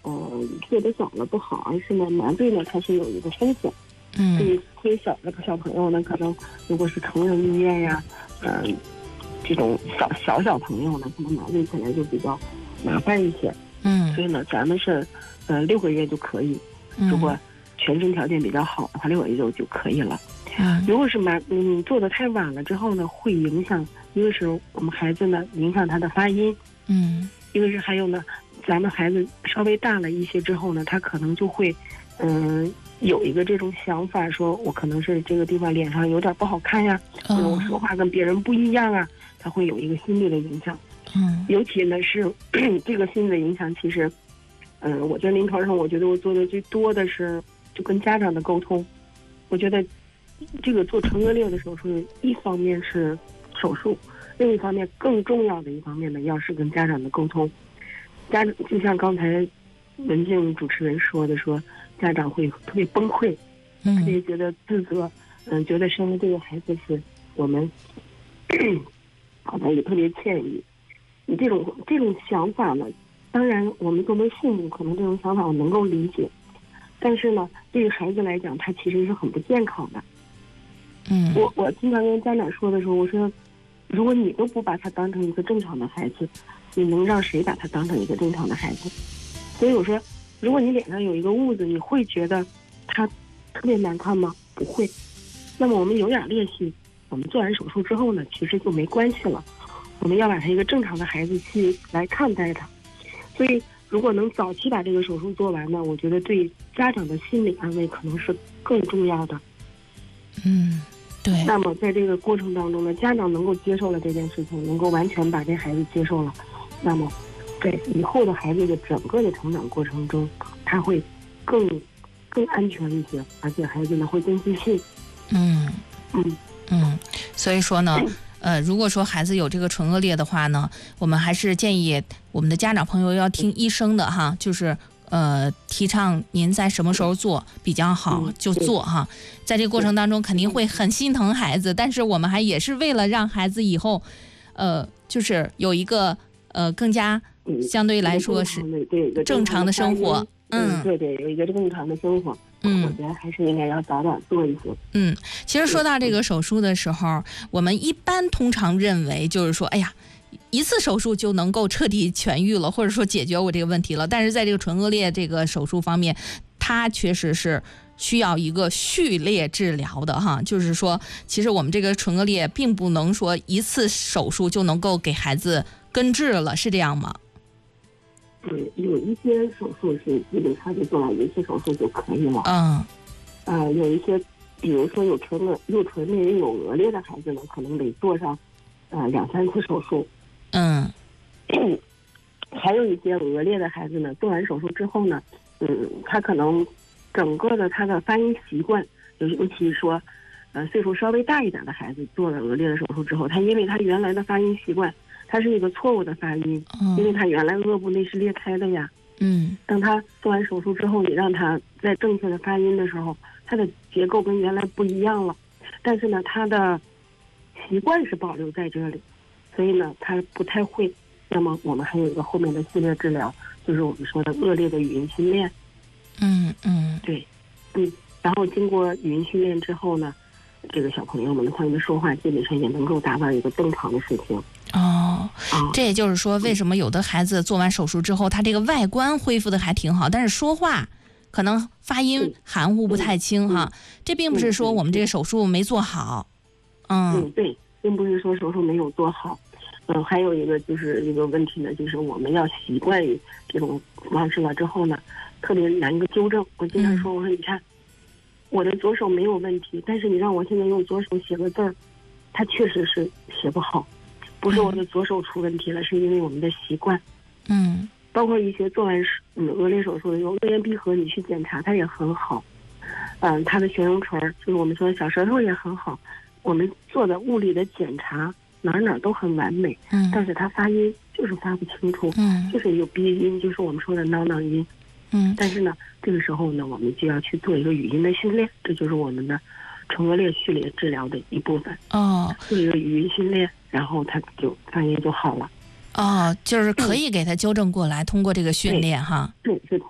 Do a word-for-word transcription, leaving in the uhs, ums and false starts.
呃做的早了不好，而是呢麻醉呢它是有一个风险。 嗯， 对于特别小的小朋友呢，可能如果是成人医院呀，嗯、呃，这种小小小朋友呢，可能麻醉起来就比较麻烦一些。 嗯， 所以呢，咱们是呃六个月就可以，如果全身条件比较好的话，六个月就就可以了。 嗯， 如果是麻嗯做的太晚了之后呢，会影响，一个是我们孩子呢影响他的发音， 嗯， 一个是还有呢，咱们孩子稍微大了一些之后呢，他可能就会嗯。有一个这种想法，说我可能是这个地方脸上有点不好看呀，或者我说话跟别人不一样啊，他会有一个心理的影响。 嗯， 尤其呢是这个心理的影响，其实，嗯、呃，我在临床上，我觉得我做的最多的是就跟家长的沟通。我觉得这个做唇腭裂的手术，一方面是手术，另一方面更重要的一方面呢，要是跟家长的沟通。家长就像刚才文静主持人说的，说家长会特别崩溃，特别觉得自责，嗯，觉得生了这个孩子是我们好像也特别歉意。你这种这种想法呢，当然我们作为父母，可能这种想法我能够理解，但是呢，对于孩子来讲，他其实是很不健康的。 嗯， 我我经常跟家长说的时候，我说，如果你都不把他当成一个正常的孩子，你能让谁把他当成一个正常的孩子？所以我说，如果你脸上有一个痦子，你会觉得它特别难看吗？不会。那么我们有点裂隙，我们做完手术之后呢，其实就没关系了。我们要把他一个正常的孩子去来看待他。所以如果能早期把这个手术做完呢，我觉得对家长的心理安慰可能是更重要的。 嗯，对。 那么在这个过程当中呢，家长能够接受了这件事情，能够完全把这孩子接受了，那么在以后的孩子的整个的成长过程中，他会更更安全一些，而且孩子呢会更自信。 嗯嗯嗯，所以说呢，呃，如果说孩子有这个唇腭裂的话呢，我们还是建议我们的家长朋友要听医生的哈，就是呃提倡您在什么时候做比较好就做哈。在这个过程当中肯定会很心疼孩子，但是我们还也是为了让孩子以后，呃，就是有一个呃更加相对来说是正常的生活。 嗯，对对，有一个正常的生活。嗯，我觉得还是应该要早点做一些。 嗯，其实说到这个手术的时候，我们一般通常认为就是说，哎呀，一次手术就能够彻底痊愈了，或者说解决我这个问题了。但是在这个唇腭裂这个手术方面，它确实是需要一个序列治疗的哈。就是说，其实我们这个唇腭裂并不能说一次手术就能够给孩子根治了，是这样吗？ 对，有一些手术是基本上就做完一次手术就可以了。 嗯， 呃，有一些，比如说有唇腭、有唇裂、有腭裂的孩子呢，可能得做上呃两三次手术。 嗯， 还有一些腭裂的孩子呢，做完手术之后呢，嗯，他可能整个的他的发音习惯，尤尤其说，呃，岁数稍微大一点的孩子做了腭裂的手术之后，他因为他原来的发音习惯。它是一个错误的发音，嗯、因为他原来颚部内是裂开的呀。 嗯， 当他做完手术之后，你让他在正确的发音的时候，他的结构跟原来不一样了。但是呢，他的习惯是保留在这里，所以呢，他不太会。那么我们还有一个后面的系列治疗，就是我们说的恶劣的语音训练。 嗯嗯， 对，嗯，然后经过语音训练之后呢，这个小朋友们他们的说话基本上也能够达到一个正常的水平。 哦，这也就是说，为什么有的孩子做完手术之后，他这个外观恢复的还挺好，但是说话可能发音含糊不太清哈。这并不是说我们这个手术没做好。嗯， 嗯，对，并不是说手术没有做好。嗯，还有一个就是一个问题呢，就是我们要习惯于这种方式了之后呢，特别难个纠正。我经常说，我说你看，我的左手没有问题，但是你让我现在用左手写个字儿，它确实是写不好。不是我的左手出问题了，是因为我们的习惯。 嗯， 包括一些做完嗯腭裂手术的用颚咽闭合，你去检查它也很好。嗯，它的悬雍垂就是我们说的小舌头也很好。我们做的物理的检查哪哪都很完美。嗯，但是它发音就是发不清楚。嗯，就是有鼻音，就是我们说的囔囔音。嗯，但是呢，这个时候呢，我们就要去做一个语音的训练，这就是我们的唇腭裂序列治疗的一部分。 哦， 做一个语音训练。然后他就发音就好了。 哦，就是可以给他纠正过来，通过这个训练哈。 对，是